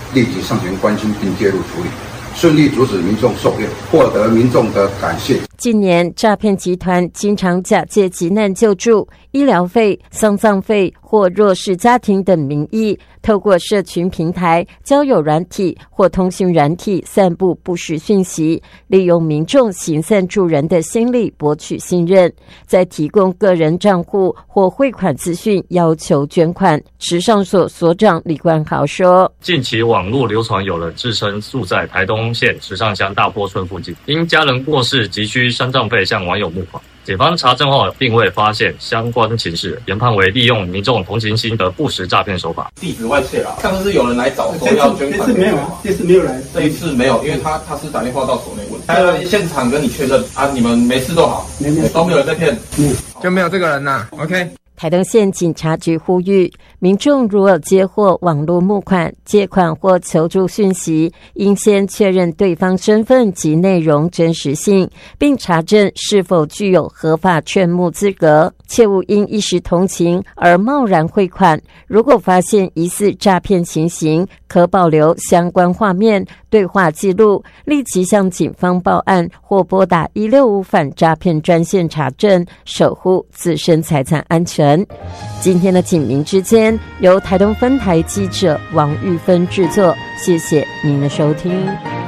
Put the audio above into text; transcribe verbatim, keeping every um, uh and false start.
立即上前关心并介入处理，顺利阻止民众受骗，获得民众的感谢。 近年诈骗集团经常假借急难救助、医疗费、丧葬费或弱势家庭等名义，透过社群平台、交友软体或通讯软体散布不实讯息，利用民众行善助人的心理博取信任，再提供个人账户或汇款资讯要求捐款。池上所所长李冠豪说， 近期网络流传有人自称住在台东县池上乡大坡村附近，因家人过世急需丧葬费向网友募款。警方查证后并未发现相关情事，研判为利用民众同情心的不实诈骗手法。 地址外泄了，上次是有人来找说要捐款， 这次没有啊，这次没有来， 这一次没有，因为他他是打电话到所内问，他现场跟你确认啊，你们没事都好，没有都没有人在骗， 嗯， 就没有这个人呐。OK。 台东县警察局呼吁民众，如果接获网络募款、借款或求助讯息，应先确认对方身份及内容真实性，并查证是否具有合法劝募资格，切勿因一时同情而贸然汇款。如果发现疑似诈骗情形，可保留相关画面、对话记录，立即向警方报案或拨打一六五反诈骗专线查证，守护自身财产安全。今天的警民之间由台东分台记者王玉芬制作，谢谢您的收听。